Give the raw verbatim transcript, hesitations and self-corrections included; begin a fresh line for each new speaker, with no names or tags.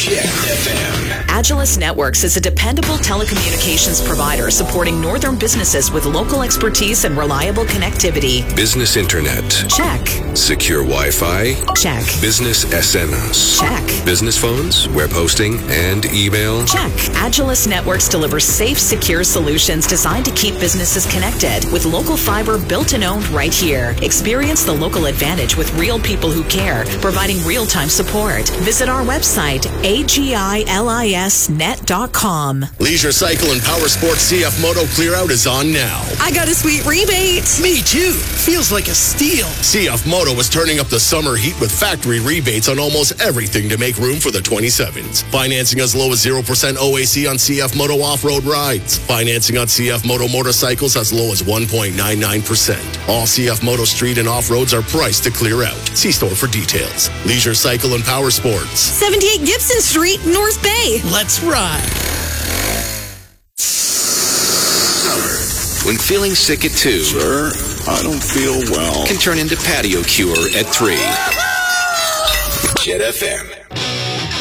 Jet F M.
Agilus Networks is a dependable telecommunications provider supporting northern businesses with local expertise and reliable connectivity.
Business internet.
Check.
Secure Wi-Fi.
Check.
Business S M S.
Check.
Business phones, web hosting, and email.
Check. Agilus Networks delivers safe, secure solutions designed to keep businesses connected with local fiber built and owned right here. Experience the local advantage with real people who care, providing real-time support. Visit our website, A G I L I S net dot com.
Leisure Cycle and Power Sports C F Moto Clear Out is on now.
I got a sweet rebate.
Me too. Feels like a steal.
C F Moto is turning up the summer heat with factory rebates on almost everything to make room for the twenty-sevens. Financing as low as zero percent O A C on C F Moto off-road rides. Financing on C F Moto motorcycles as low as one point nine nine percent. All C F Moto street and off-roads are priced to clear out. See store for details. Leisure Cycle and Power Sports.
seventy-eight Gibson Street, North Bay.
Let's ride.
When feeling sick at two,
Sir, I don't feel well.
can turn into patio cure at three. Jet F M.